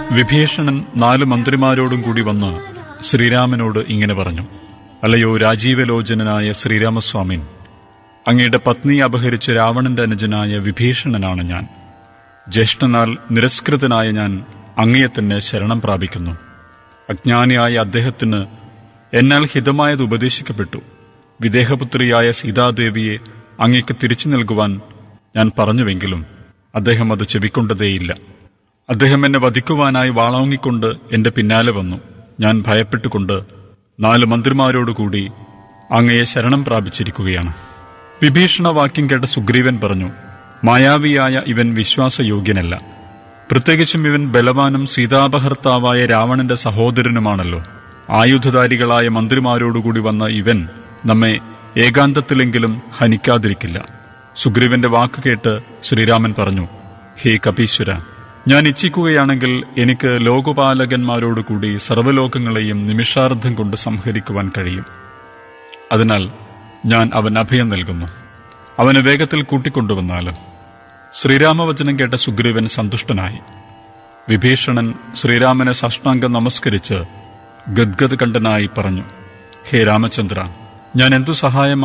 വിഭീഷണൻ 4 മന്ത്രിമാരോടും കൂടി വന്ന് ശ്രീരാമനോട് ഇങ്ങനെ പറഞ്ഞു: അല്ലയോ രാജീവലോചനായ ശ്രീരാമസ്വാമിൻ, അങ്ങയുടെ പത്നിയെ അപഹരിച്ച് രാവണന്റെ അനുജനായ വിഭീഷണനാണ് ഞാൻ. ജ്യേഷ്ഠനാൽ നിരസ്കൃതനായ ഞാൻ അങ്ങയെ തന്നെ ശരണം പ്രാപിക്കുന്നു. അജ്ഞാനിയായ അദ്ദേഹത്തിന് എന്നാൽ ഹിതമായത് ഉപദേശിക്കപ്പെട്ടു. വിദേഹപുത്രിയായ സീതാദേവിയെ അങ്ങയ്ക്ക് തിരിച്ചു നൽകുവാൻ ഞാൻ പറഞ്ഞുവെങ്കിലും അദ്ദേഹം അത് ചെവിക്കൊണ്ടതേയില്ല. അദ്ദേഹം എന്നെ വധിക്കുവാനായി വാളോങ്ങിക്കൊണ്ട് എന്റെ പിന്നാലെ വന്നു. ഞാൻ ഭയപ്പെട്ടുകൊണ്ട് 4 മന്ത്രിമാരോടുകൂടി അങ്ങയെ ശരണം പ്രാപിച്ചിരിക്കുകയാണ്. വിഭീഷണ വാക്യം കേട്ട സുഗ്രീവൻ പറഞ്ഞു: മായാവിയായ ഇവൻ വിശ്വാസയോഗ്യനല്ല. പ്രത്യേകിച്ചും ഇവൻ ബലവാനും സീതാപഹർത്താവായ രാവണന്റെ സഹോദരനുമാണല്ലോ. ആയുധധാരികളായ മന്ത്രിമാരോടുകൂടി വന്ന ഇവൻ നമ്മെ ഏകാന്തത്തിലെങ്കിലും ഹനിക്കാതിരിക്കില്ല. സുഗ്രീവന്റെ വാക്ക് കേട്ട് ശ്രീരാമൻ പറഞ്ഞു: ഹേ കപീശ്വര, ഞാൻ ഇച്ഛിക്കുകയാണെങ്കിൽ എനിക്ക് ലോകപാലകന്മാരോടുകൂടി സർവ്വലോകങ്ങളെയും നിമിഷാർദ്ധം കൊണ്ട് സംഹരിക്കുവാൻ കഴിയും. അതിനാൽ ഞാൻ അവൻ അഭയം നൽകുന്നു. അവനെ വേഗത്തിൽ കൂട്ടിക്കൊണ്ടുവന്നാലും. ശ്രീരാമവചനം കേട്ട സുഗ്രീവൻ സന്തുഷ്ടനായി. വിഭീഷണൻ ശ്രീരാമനെ സാഷ്ടാംഗം നമസ്കരിച്ച് ഗദ്ഗദ കണ്ഠനായി പറഞ്ഞു: ഹേ രാമചന്ദ്ര, ഞാൻ എന്തു സഹായം